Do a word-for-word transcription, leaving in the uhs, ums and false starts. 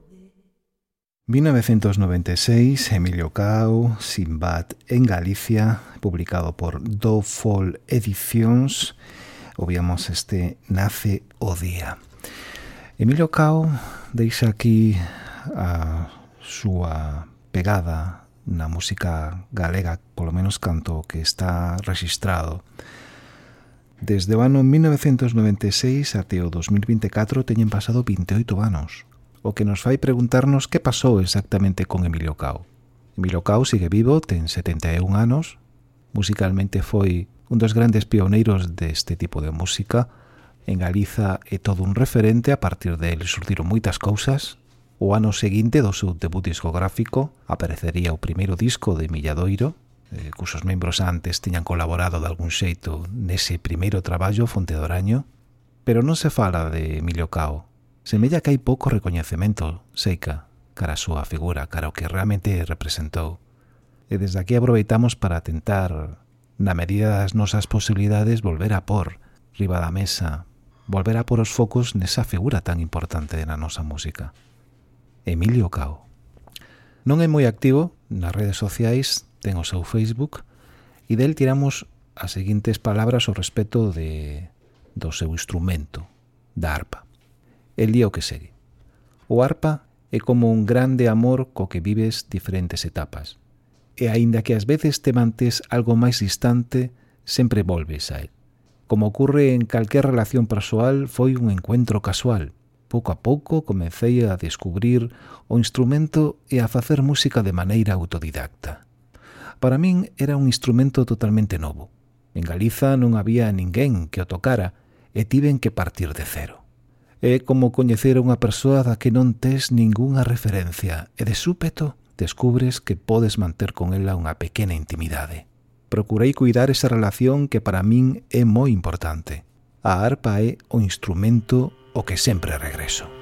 mil novecientos noventa y seis, Emilio Cao, Sinbad en Galicia, publicado por Do Folk Edicións. Ovíamos este Nace o Día. Emilio Cao deixa aquí a súa pegada na música galega, polo menos canto que está registrado. Desde o ano mil novecientos noventa e seis até o dos mil vinte e catro teñen pasado vinte e oito anos, o que nos fai preguntarnos que pasou exactamente con Emilio Cao. Emilio Cao sigue vivo, ten setenta e un anos, musicalmente foi un dos grandes pioneiros deste tipo de música. En Galiza é todo un referente, a partir dele surdiron moitas cousas. O ano seguinte do seu debut discográfico aparecería o primeiro disco de Milladoiro, eh, cusos membros antes tiñan colaborado de algún xeito nese primeiro traballo, Fonte do Araño, pero non se fala de Emilio Cao. Semella que hai pouco recoñecemento, seica, cara a súa figura, cara o que realmente representou. E desde aquí aproveitamos para tentar, na medida das nosas posibilidades, volver a por riba da mesa, volver a por os focos nesa figura tan importante na nosa música. Emilio Cao. Non é moi activo nas redes sociais, ten o seu Facebook, e del tiramos as seguintes palabras ao respecto de, do seu instrumento, da arpa. El día o que segue. O arpa é como un grande amor co que vives diferentes etapas. E aínda que ás veces te mantes algo máis distante, sempre volves a él. Como ocurre en calquer relación persoal, foi un encuentro casual. Pouco a pouco comecei a descubrir o instrumento e a facer música de maneira autodidacta. Para min era un instrumento totalmente novo. En Galiza non había ninguén que o tocara e tiven que partir de cero. É como coñecer a unha persoa da que non tes ningunha referencia e de súpeto descubres que podes manter con ela unha pequena intimidade. Procurei cuidar esa relación que para min é moi importante. A arpa é o instrumento o que sempre regreso.